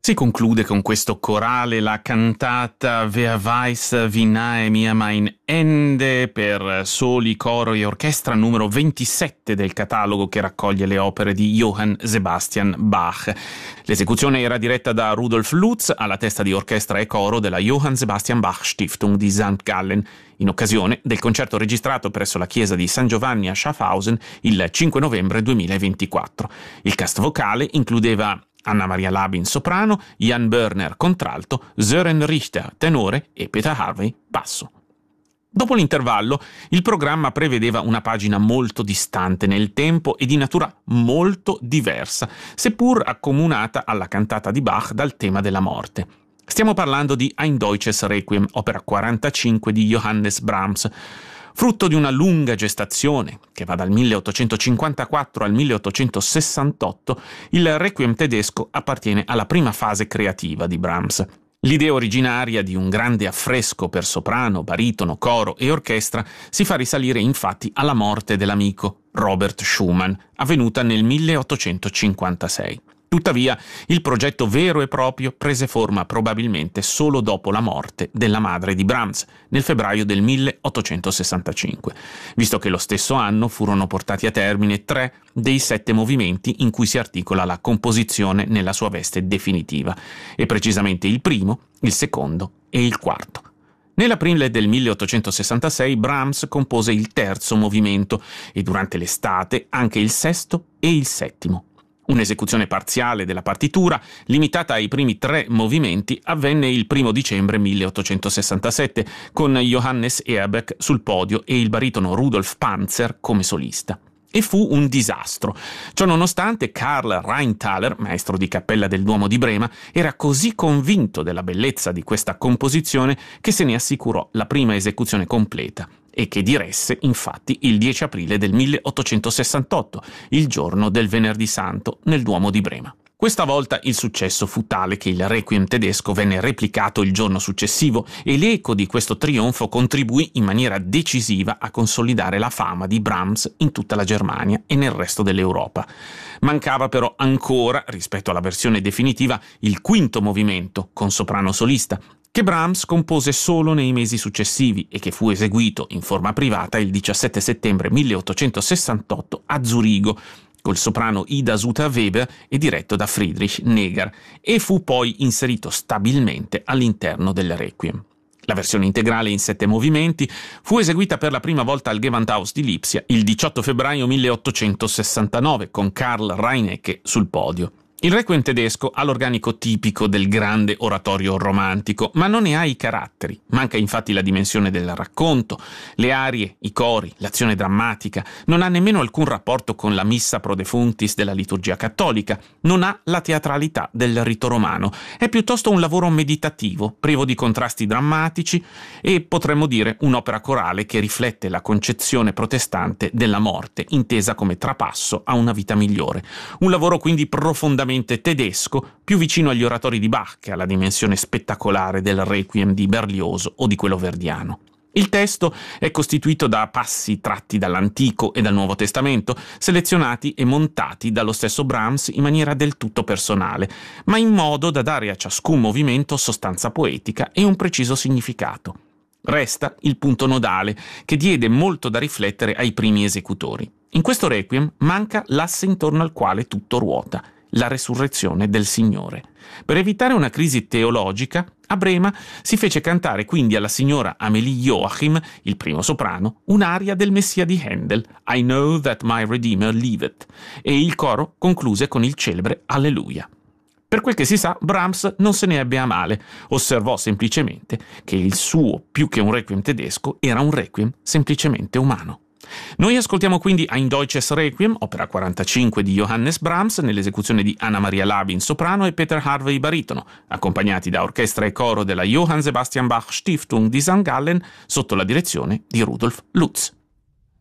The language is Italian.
Si conclude con questo corale la cantata Wer weiß wie nahe mir mein Ende per soli, coro e orchestra numero 27 del catalogo che raccoglie le opere di Johann Sebastian Bach. L'esecuzione era diretta da Rudolf Lutz alla testa di orchestra e coro della Johann Sebastian Bach Stiftung di St. Gallen, in occasione del concerto registrato presso la chiesa di San Giovanni a Schaffhausen il 5 novembre 2024. Il cast vocale includeva Anna Maria Labin soprano, Jan Börner contralto, Sören Richter tenore e Peter Harvey basso. Dopo l'intervallo, il programma prevedeva una pagina molto distante nel tempo e di natura molto diversa, seppur accomunata alla cantata di Bach dal tema della morte. Stiamo parlando di Ein Deutsches Requiem, opera 45 di Johannes Brahms. Frutto di una lunga gestazione, che va dal 1854 al 1868, il Requiem tedesco appartiene alla prima fase creativa di Brahms. L'idea originaria di un grande affresco per soprano, baritono, coro e orchestra si fa risalire infatti alla morte dell'amico Robert Schumann, avvenuta nel 1856. Tuttavia, il progetto vero e proprio prese forma probabilmente solo dopo la morte della madre di Brahms, nel febbraio del 1865, visto che lo stesso anno furono portati a termine 3 dei 7 movimenti in cui si articola la composizione nella sua veste definitiva, e precisamente il primo, il secondo e il quarto. Nell'aprile del 1866 Brahms compose il terzo movimento e durante l'estate anche il sesto e il settimo. Un'esecuzione parziale della partitura, limitata ai primi 3 movimenti, avvenne il 1 dicembre 1867, con Johannes Ehrbeck sul podio e il baritono Rudolf Panzer come solista. E fu un disastro. Ciononostante, Karl Rheintaler, maestro di cappella del Duomo di Brema, era così convinto della bellezza di questa composizione che se ne assicurò la prima esecuzione completa, e che diresse infatti il 10 aprile del 1868, il giorno del Venerdì Santo, nel Duomo di Brema. Questa volta il successo fu tale che il Requiem tedesco venne replicato il giorno successivo e l'eco di questo trionfo contribuì in maniera decisiva a consolidare la fama di Brahms in tutta la Germania e nel resto dell'Europa. Mancava però ancora, rispetto alla versione definitiva, il quinto movimento, con soprano solista, che Brahms compose solo nei mesi successivi e che fu eseguito in forma privata il 17 settembre 1868 a Zurigo, col soprano Ida Suter-Weber e diretto da Friedrich Neger, e fu poi inserito stabilmente all'interno del Requiem. La versione integrale in 7 movimenti fu eseguita per la prima volta al Gewandhaus di Lipsia il 18 febbraio 1869 con Karl Reinecke sul podio. Il Requiem tedesco ha l'organico tipico del grande oratorio romantico, ma non ne ha i caratteri. Manca infatti la dimensione del racconto, le arie, i cori, l'azione drammatica. Non ha nemmeno alcun rapporto con la Missa pro defunctis della liturgia cattolica. Non ha la teatralità del rito romano. È piuttosto un lavoro meditativo, privo di contrasti drammatici e, potremmo dire, un'opera corale che riflette la concezione protestante della morte, intesa come trapasso a una vita migliore. Un lavoro quindi profondamente tedesco, più vicino agli oratori di Bach che alla dimensione spettacolare del Requiem di Berlioz o di quello verdiano. Il testo è costituito da passi tratti dall'Antico e dal Nuovo Testamento, selezionati e montati dallo stesso Brahms in maniera del tutto personale, ma in modo da dare a ciascun movimento sostanza poetica e un preciso significato. Resta il punto nodale, che diede molto da riflettere ai primi esecutori. In questo Requiem manca l'asse intorno al quale tutto ruota: la resurrezione del Signore. Per evitare una crisi teologica, a Brema si fece cantare quindi alla signora Amélie Joachim, il primo soprano, un'aria del Messia di Handel, I know that my Redeemer liveth, e il coro concluse con il celebre Alleluia. Per quel che si sa, Brahms non se ne ebbe a male, osservò semplicemente che il suo, più che un Requiem tedesco, era un Requiem semplicemente umano. Noi ascoltiamo quindi Ein Deutsches Requiem, opera 45 di Johannes Brahms, nell'esecuzione di Anna Maria Labin soprano e Peter Harvey baritono, accompagnati da orchestra e coro della Johann Sebastian Bach Stiftung di St. Gallen sotto la direzione di Rudolf Lutz.